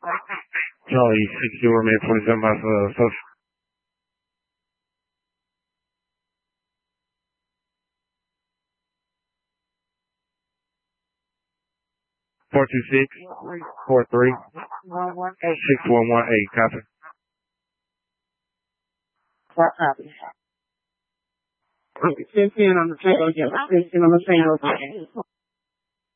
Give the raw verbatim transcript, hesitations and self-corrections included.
Charlie, six zero, man, twenty-seven miles, uh, social. four two six, four three, six one one eight, copy. What copy? Fifteen on the table, yeah, fifteen on the table.